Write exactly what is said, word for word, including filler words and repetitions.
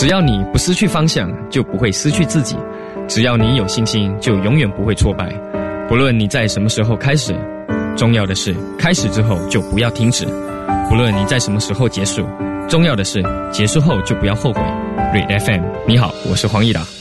只要你不失去方向，就不会失去自己；只要你有信心，就永远不会挫败。不论你在什么时候开始，重要的是开始之后就不要停止；不论你在什么时候结束，重要的是结束后就不要后悔。Read F M， 你好，我是黄义达。